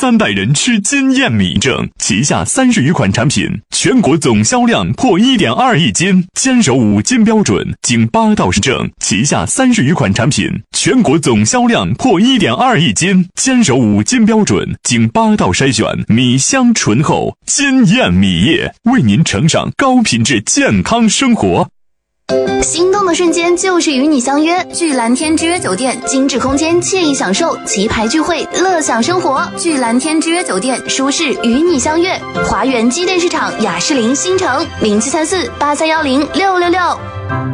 3代人吃金燕米正，旗下30余款产品，全国总销量破1.2亿斤，坚守5金标准，经8道认证，旗下30余款产品，全国总销量破1.2亿斤，坚守5金标准，经8道筛选，米香醇厚，金燕米业为您呈上高品质健康生活。 心动的瞬间就是与你相约，聚蓝天之约酒店，精致空间，惬意享受，旗牌聚会，乐享生活。聚蓝天之约酒店，舒适与你相约。华源机电市场雅士林新城073483106666。